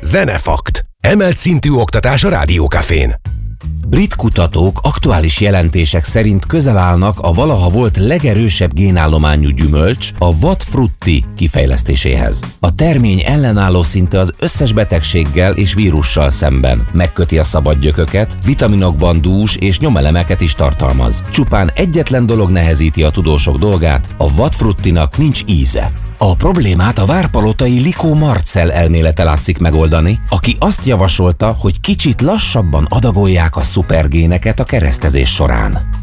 Zenefakt. Emelt szintű oktatás a Rádiókafén. Brit kutatók aktuális jelentések szerint közel állnak a valaha volt legerősebb génállományú gyümölcs, a Wat frutti kifejlesztéséhez. A termény ellenálló szinte az összes betegséggel és vírussal szemben. Megköti a szabad gyököket, vitaminokban dús és nyomelemeket is tartalmaz. Csupán egyetlen dolog nehezíti a tudósok dolgát, a Wat fruttinak nincs íze. A problémát a várpalotai Likó Marcell elmélete látszik megoldani, aki azt javasolta, hogy kicsit lassabban adagolják a szupergéneket a keresztezés során.